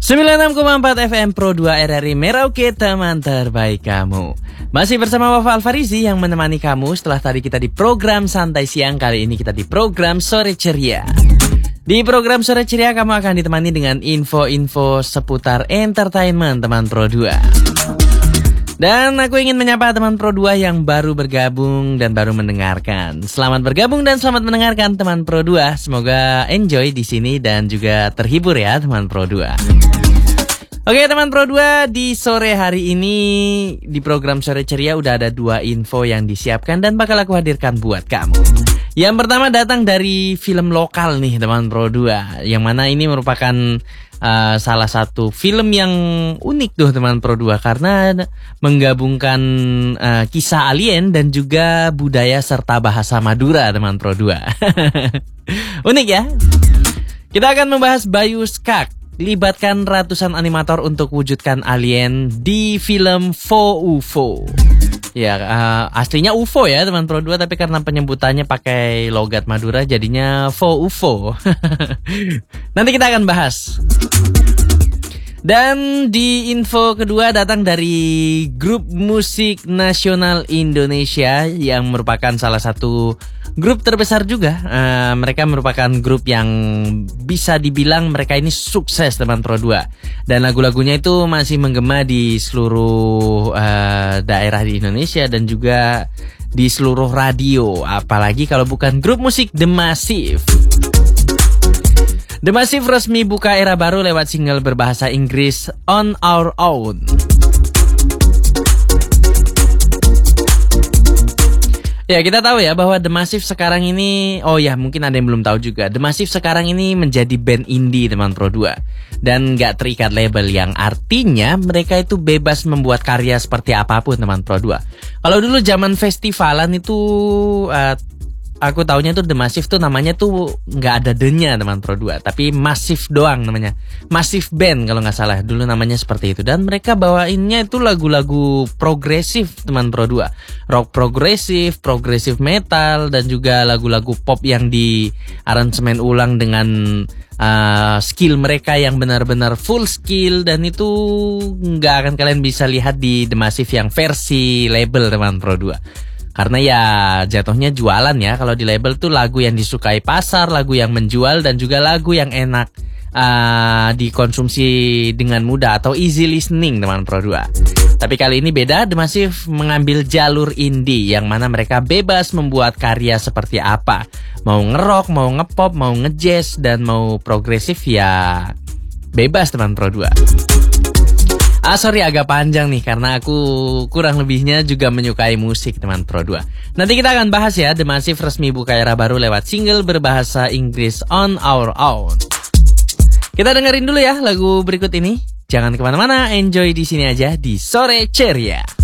96,4 FM Pro 2 RRI Merauke, teman terbaik kamu. Masih bersama Wafa Alfarizi yang menemani kamu setelah tadi kita di program Santai Siang. Kali ini kita di program Sore Ceria. Di program Sore Ceria kamu akan ditemani dengan info-info seputar entertainment, teman Pro 2. Dan aku ingin menyapa teman Pro 2 yang baru bergabung dan baru mendengarkan. Selamat bergabung dan selamat mendengarkan teman Pro 2. Semoga enjoy di sini dan juga terhibur ya teman Pro 2. Oke teman Pro 2, di sore hari ini di program Sore Ceria udah ada 2 info yang disiapkan dan bakal aku hadirkan buat kamu. Yang pertama datang dari film lokal nih teman Pro 2, yang mana ini merupakan salah satu film yang unik tuh teman Pro 2 karena menggabungkan kisah alien dan juga budaya serta bahasa Madura teman Pro 2. Unik ya? Kita akan membahas Bayu Skak libatkan ratusan animator untuk wujudkan alien di film Fo UFO. Ya, aslinya UFO ya teman Pro 2, tapi karena penyebutannya pakai logat Madura jadinya Fo UFO. Nanti kita akan bahas. Dan di info kedua datang dari grup musik nasional Indonesia yang merupakan salah satu grup terbesar juga. Mereka merupakan grup yang bisa dibilang mereka ini sukses teman Pro 2. Dan lagu-lagunya itu masih menggema di seluruh daerah di Indonesia dan juga di seluruh radio. Apalagi kalau bukan grup musik The Massive. The Massive resmi buka era baru lewat single berbahasa Inggris On Our Own. Ya, kita tahu ya bahwa The Massive sekarang ini, oh ya mungkin ada yang belum tahu juga, The Massive sekarang ini menjadi band indie teman Pro 2 dan gak terikat label, yang artinya mereka itu bebas membuat karya seperti apapun teman Pro 2. Kalau dulu zaman festivalan itu aku taunya tuh The Massive tuh namanya tuh nggak ada D-nya teman Pro 2, tapi Massive doang namanya. Massive Band kalau nggak salah dulu namanya seperti itu. Dan mereka bawainnya itu lagu-lagu progresif teman Pro 2, rock progresif, progresif metal, dan juga lagu-lagu pop yang di aransemen ulang dengan skill mereka yang benar-benar full skill. Dan itu nggak akan kalian bisa lihat di The Massive yang versi label teman Pro 2. Karena ya jatuhnya jualan ya. Kalau di label tuh lagu yang disukai pasar, lagu yang menjual, dan juga lagu yang enak dikonsumsi dengan mudah atau easy listening teman Pro 2. Tapi kali ini beda, The Massive mengambil jalur indie yang mana mereka bebas membuat karya seperti apa. Mau ngerock, mau ngepop, mau ngejazz, dan mau progresif ya bebas teman Pro 2. Sorry agak panjang nih karena aku kurang lebihnya juga menyukai musik teman Pro 2. Nanti kita akan bahas ya, The Massive resmi buka era baru lewat single berbahasa Inggris On Our Own. Kita dengerin dulu ya lagu berikut ini. Jangan kemana-mana, enjoy di sini aja di Sore Ceria.